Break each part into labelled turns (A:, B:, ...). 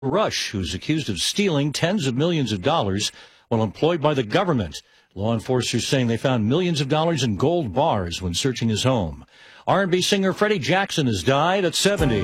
A: Rush, who's accused of stealing tens of millions of dollars while employed by the government. Law enforcers saying they found millions of dollars in gold bars when searching his home. R&B singer Freddie Jackson has died at 70.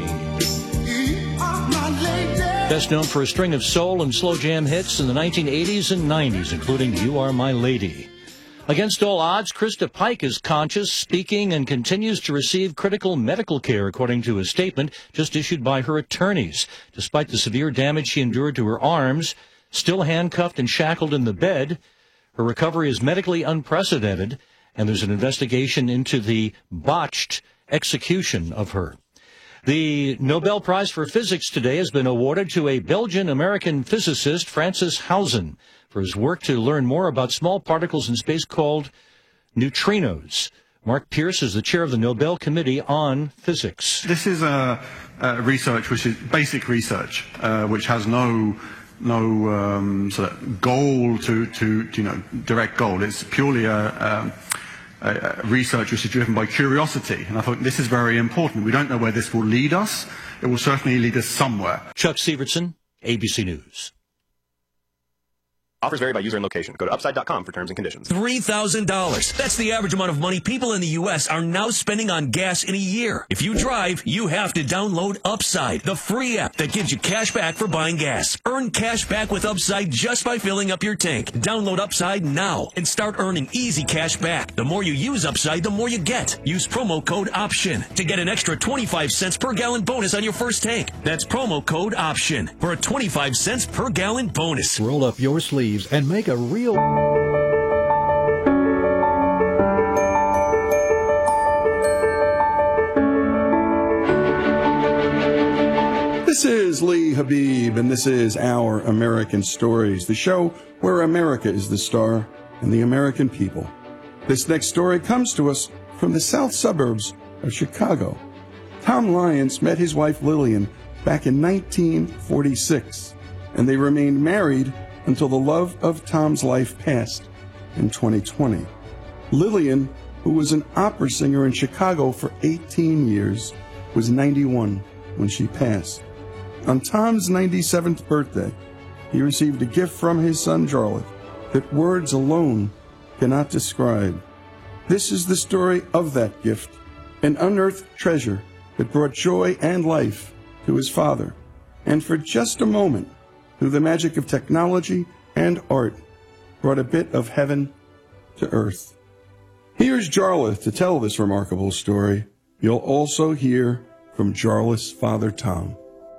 A: Best known for a string of soul and slow jam hits in the 1980s and 90s, including You Are My Lady. Against all odds, Krista Pike is conscious, speaking, and continues to receive critical medical care, according to a statement just issued by her attorneys. Despite the severe damage she endured to her arms, still handcuffed and shackled in the bed, her recovery is medically unprecedented, and there's an investigation into the botched execution of her. The Nobel Prize for Physics today has been awarded to a Belgian-American physicist, Francis Hausen, for his work to learn more about small particles in space called neutrinos. Mark Pierce is the chair of the Nobel Committee on Physics.
B: This is a research which is basic research, which has no sort of goal to direct goal. It's purely a research which is driven by curiosity, and I thought this is very important. We don't know where this will lead us. It will certainly lead us somewhere.
A: Chuck Severson, ABC News.
C: Offers vary by user and location. Go to upside.com for terms and conditions.
D: $3,000. That's the average amount of money people in the U.S. are now spending on gas in a year. If you drive, you have to download Upside, the free app that gives you cash back for buying gas. Earn cash back with Upside just by filling up your tank. Download Upside now and start earning easy cash back. The more you use Upside, the more you get. Use promo code OPTION to get an extra 25 cents per gallon bonus on your first tank. That's promo code OPTION for a 25 cents per gallon bonus.
E: Roll up your sleeves and make a real...
F: This is Lee Habib, and this is Our American Stories, the show where America is the star and the American people. This next story comes to us from the south suburbs of Chicago. Tom Lyons met his wife Lillian back in 1946, and they remained married until the love of Tom's life passed in 2020. Lillian, who was an opera singer in Chicago for 18 years, was 91 when she passed. On Tom's 97th birthday, he received a gift from his son Jarlath that words alone cannot describe. This is the story of that gift, an unearthed treasure that brought joy and life to his father, and for just a moment, through the magic of technology and art, brought a bit of heaven to earth. Here's Jarlath to tell this remarkable story. You'll also hear from Jarlath's father, Tom.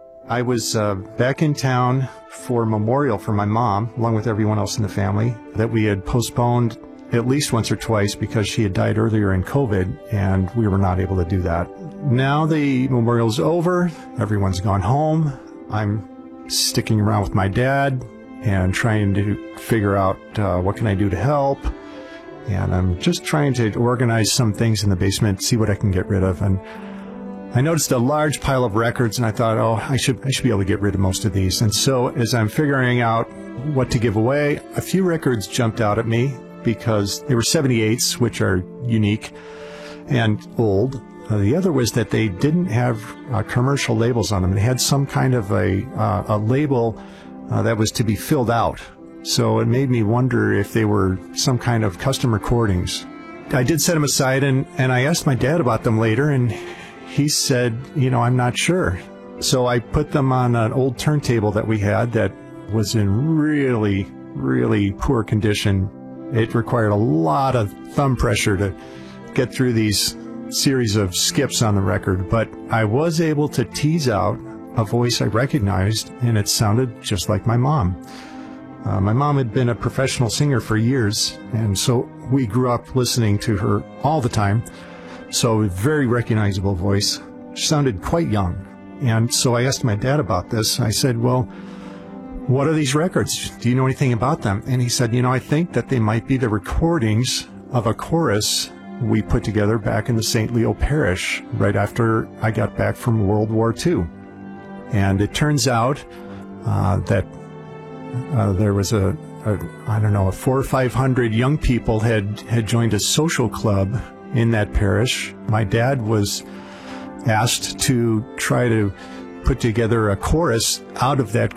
G: I was back in town for a memorial for my mom, along with everyone else in the family, that we had postponed at least once or twice because she had died earlier in COVID, and we were not able to do that. Now the memorial's over. Everyone's gone home. I'm sticking around with my dad and trying to figure out what can I do to help. And I'm just trying to organize some things in the basement, see what I can get rid of. And I noticed a large pile of records, and I thought, oh, I should be able to get rid of most of these. And so as I'm figuring out what to give away, a few records jumped out at me because they were 78s, which are unique and old. The other was that they didn't have commercial labels on them. They had some kind of a label that was to be filled out. So it made me wonder if they were some kind of custom recordings. I did set them aside, and I asked my dad about them later, and he said, I'm not sure. So I put them on an old turntable that we had that was in really, really poor condition. It required a lot of thumb pressure to get through these series of skips on the record, but I was able to tease out a voice I recognized, and it sounded just like my mom. My mom had been a professional singer for years, and so we grew up listening to her all the time. So a very recognizable voice. She sounded quite young. And so I asked my dad about this. I said, well, what are these records? Do you know anything about them? And he said, I think that they might be the recordings of a chorus we put together back in the St. Leo Parish right after I got back from World War II. And it turns out that there was a 400 or 500 young people had joined a social club in that parish. My dad was asked to try to put together a chorus out of that